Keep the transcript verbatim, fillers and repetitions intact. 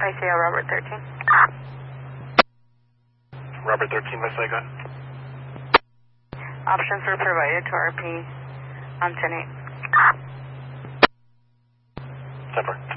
I C L Robert thirteen. Robert thirteen, let's say, go ahead. Options were provided to R P on ten eight. ten four.